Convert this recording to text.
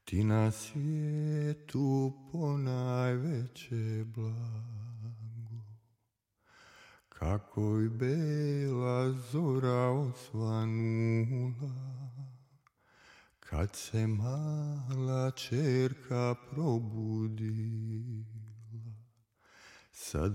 Ti na svijetu ponajveće blago, kako i bela zora osvanula, kad se mala ćerka probudila. Sad